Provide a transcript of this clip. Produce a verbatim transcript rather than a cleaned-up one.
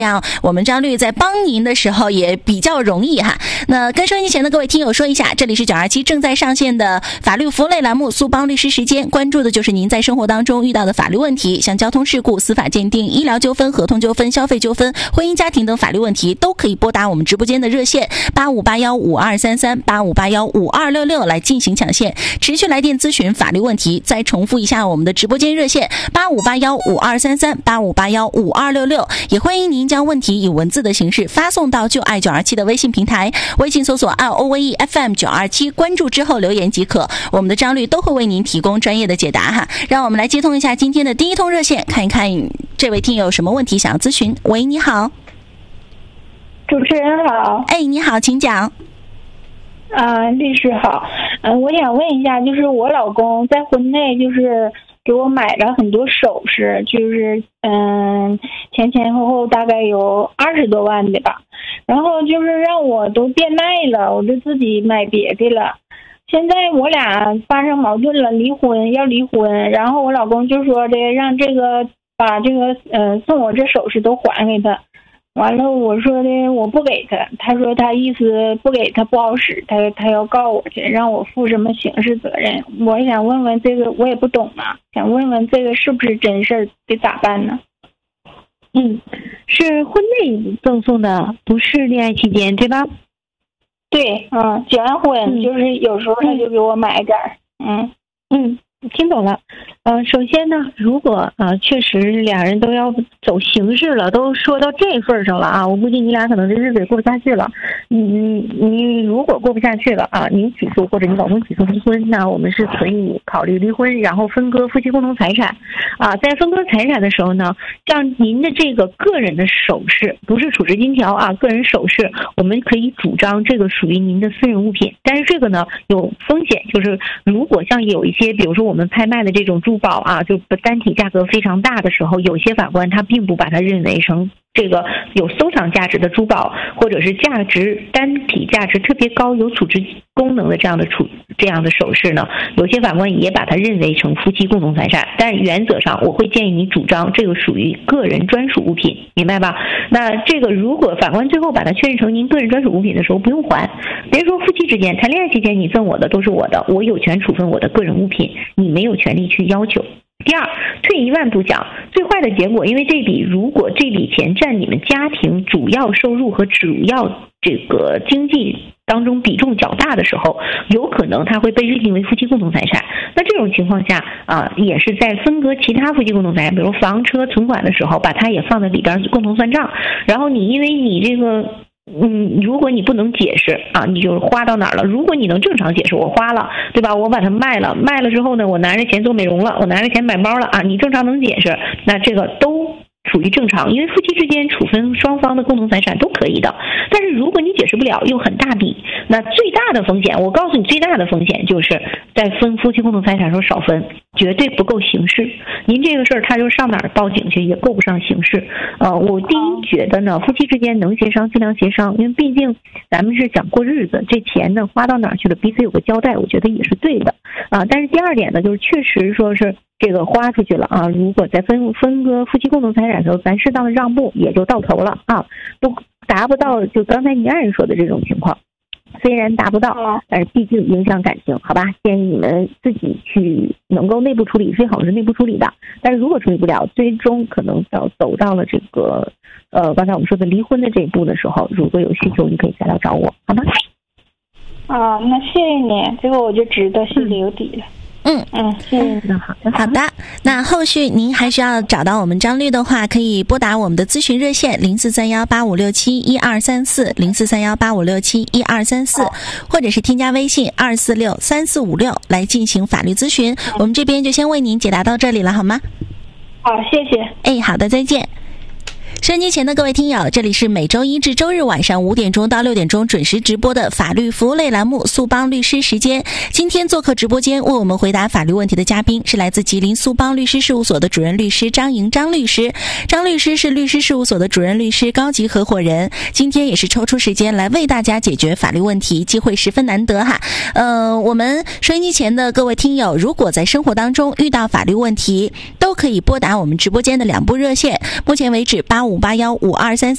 这样我们张律在帮您的时候也比较容易哈。那跟收音机前的各位听友说一下，这里是九二七正在上线的法律服务类栏目苏邦律师时间，关注的就是您在生活当中遇到的法律问题，像交通事故、司法鉴定、医疗纠纷、合同纠纷、消费纠纷、婚姻家庭等法律问题，都可以拨打我们直播间的热线八五八幺五二三三八五八幺五二六六来进行抢线，持续来电咨询法律问题。再重复一下我们的直播间热线八五八幺五二三三八五八幺五二六六，也欢迎您将问题以文字的形式发送到就爱九二七的微信平台，微信搜索 R O V E F M 九二七，关注之后留言即可，我们的张律都会为您提供专业的解答哈。让我们来接通一下今天的第一通热线，看一看这位听友有什么问题想要咨询。喂，你好。 主持人好。 哎，你好，请讲。 啊，律师好。嗯、呃，我想问一下，就是我老公在婚内就是给我买了很多首饰，就是嗯前前后后大概有二十多万的吧，然后就是让我都变卖了，我就自己买别的了。现在我俩发生矛盾了，离婚要离婚，然后我老公就说的让这个把这个呃送我这首饰都还给他。完了，我说的我不给他，他说他意思不给他不好使，他他要告我去，让我负什么刑事责任。我想问问这个，我也不懂啊，想问问这个是不是真事儿，得咋办呢？ 嗯，是婚内赠送的，不是恋爱期间，对吧？ 对，嗯，结完婚、嗯、就是有时候他就给我买点儿，嗯嗯。听懂了，呃，首先呢，如果啊、呃、确实俩人都要走形式了，都说到这份上了啊，我估计你俩可能这日子也过不下去了。你你如果过不下去了啊，您起诉或者你老公起诉离婚，那我们是可以考虑离婚，然后分割夫妻共同财产。啊，在分割财产的时候呢，像您的这个个人的首饰，不是处置金条啊，个人首饰，我们可以主张这个属于您的私人物品，但是这个呢有风险，就是如果像有一些，比如说我们拍卖的这种珠宝啊，就单体价格非常大的时候，有些法官他并不把它认为成这个有收藏价值的珠宝，或者是价值单体价值特别高、有处置功能的这样的处这样的首饰呢，有些法官也把它认为成夫妻共同财产。但原则上，我会建议你主张这个属于个人专属物品，明白吧？那这个如果法官最后把它确认成您个人专属物品的时候，不用还。别说夫妻之间，谈恋爱期间你赠我的都是我的，我有权处分我的个人物品，你没有权利去要求。第二，退一万步讲，最坏的结果，因为这笔如果这笔钱占你们家庭主要收入和主要这个经济当中比重较大的时候，有可能它会被认定为夫妻共同财产。那这种情况下啊，也是在分割其他夫妻共同财产，比如房车存款的时候，把它也放在里边共同算账。然后你因为你这个嗯，如果你不能解释啊，你就花到哪儿了？如果你能正常解释，我花了，对吧？我把它卖了，卖了之后呢，我拿着钱做美容了，我拿着钱买包了啊，你正常能解释，那这个都属于正常，因为夫妻之间处分双方的共同财产都可以的。但是如果你解释不了又很大笔，那最大的风险，我告诉你最大的风险就是在分夫妻共同财产的时候少分，绝对不够刑事。您这个事儿他就上哪儿报警去也够不上刑事。呃，我第一觉得呢，夫妻之间能协商尽量协商，因为毕竟咱们是想过日子，这钱呢花到哪儿去了，彼此有个交代，我觉得也是对的啊。但是第二点呢，就是确实说是这个花出去了啊，如果在分分割夫妻共同财产的时候，咱适当的让步也就到头了啊，都达不到就刚才你爱人说的这种情况。虽然达不到，但是毕竟影响感情，好吧？建议你们自己去能够内部处理，最好是内部处理的。但是如果处理不了，最终可能要走到了这个呃，刚才我们说的离婚的这一步的时候，如果有需求，你可以再来找我，好吗？ 啊，那谢谢你，这个我就知道，心里有底了。 嗯嗯，谢谢你。 好的，好的。那后续您还需要找到我们张律的话，可以拨打我们的咨询热线零四三幺八五六七一二三四零四三幺八五六七一二三四，或者是添加微信二四六三四五六来进行法律咨询。我们这边就先为您解答到这里了，好吗？ 好，谢谢。 哎，好的，再见。收音机前的各位听友，这里是每周一至周日晚上五点钟到六点钟准时直播的法律服务类栏目苏邦律师时间。今天做客直播间为我们回答法律问题的嘉宾是来自吉林苏邦律师事务所的主任律师张莹张律师。张律师是律师事务所的主任律师高级合伙人，今天也是抽出时间来为大家解决法律问题，机会十分难得哈。呃，我们收音机前的各位听友，如果在生活当中遇到法律问题，都可以拨打我们直播间的两部热线，目前为止八五八幺五二三